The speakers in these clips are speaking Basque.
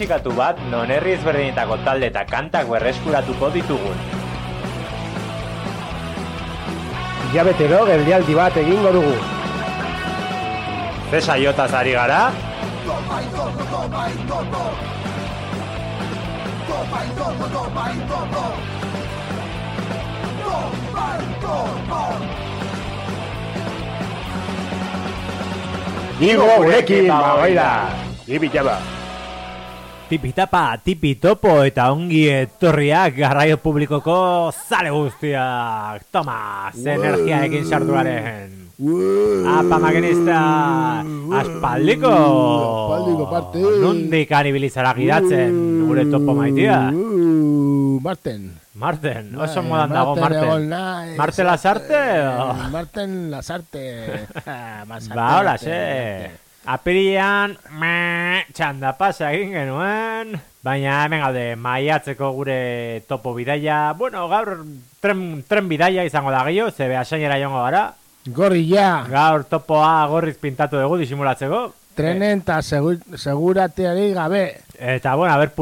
musikatu bat non herri ezberdinetako talde eta kantak berreskuratuko ditugun. Hilabetero geldialdi bat egingo dugu. Ze saiotaz ari gara? Igo gurekin, bagoila! Ibitaba! Tipitapa, tipitopo eta ongi etorriak garraio publikoko zale guztiak. Toma, ze energiaekin sartu garen. Apa, makinista, aspaldiko parte. Nondik anibilizara gidatzen gure topo maitia. Marten, oso modan dago Marten. Marten Lasarte? Marten Lasarte. Ba, hola, apirian txanda pasa egin genuen, baina hemen gaude maiatzeko gure topo bidaia. Bueno, gaur tren bidaia izango da gehiago, ze behasainera joango gara. Gorri ja. Gaur topoa gorriz pintatu dugu disimulatzeko. Trenen eta segurateari gabe. Eta, bueno, a ver,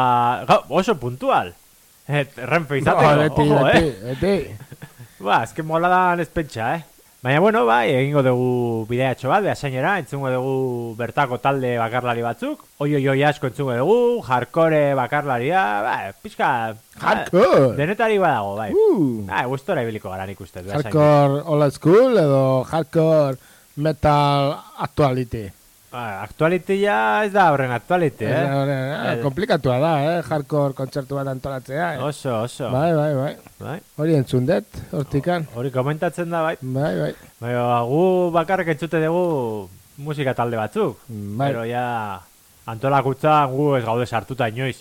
oso puntual. Renfe izateko, beti. Ba, ezken moladan ez pentsa, Baina, bueno, bai, egingo dugu bideatxo bat, behasainera, entzungo dugu bertako talde bakarlari batzuk. Oi asko entzungo dugu, hardcore bakarlaria, bai, pixka... Hardcore! Denetari badago, bai. Gustora ibiliko gara nik uste. Hardcore old school edo hardcore metal actuality? Actuality ja ez da horren actuality, Komplikatua da, hardcore kontzertu bat antolatzea. Oso. Bai. Hori entzun dut, hortikan. Hori komentatzen da, bai. Bai. Gu bakarrik entzute dugu musika talde batzuk. Bai. Pero ja antolakutza gu ez gaude sartuta inoiz.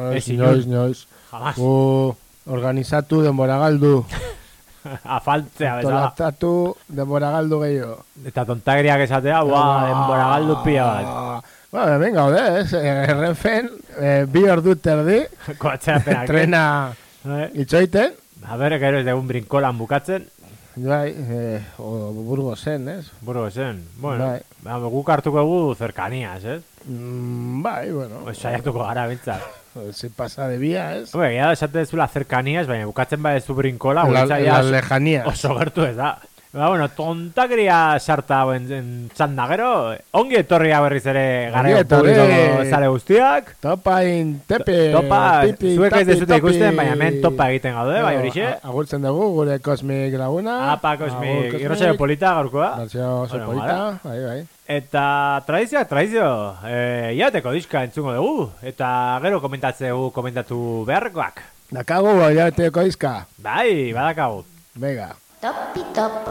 Noiz. Jamás. Gu organizatu denbora galdu. Afaltzea bezala. Antolatu denbora galdu gehiago. Eta tontagriak esatea, denbora galdu pila bat. Bueno, hemen gaude, Renfen, 2 ordu terdi. Koatxeapenak. Trena itxoiten. A ber, gero ez degun brinkolan bukatzen. Bai, Burgosen, Burgosen, bueno. Guk hartuko egu cercanías, Bai, bueno. Saiatuko gara bintzak. Se pasa de vía, Ya esate dezula cercanías, baina bukatzen ba ez du brinkola. Las lejanías. Oso gertu ez da. Bueno, tontakria sarta txanda gero, ongi etorria berriz ere garraio publikoko zale guztiak. Topain, tepe, topa, zuek ez dezute ikusten, baina hemen topa egiten gaude, bai horixe. Agurtzen dugu, gure Cosmic laguna. Apa, Cosmic, irrosaio polita gaurkoa. Irrosaio polita, bai. Eta tradizio, iateko diska entzungo dugu, eta gero komentatu beharrekoak. Dakagu, iateko diska. Bai, badakagu. Venga. Topi topo,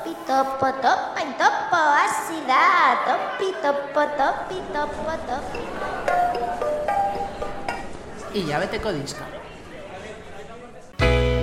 topain topo, hasi da. Topi topo. Hilabeteko diska.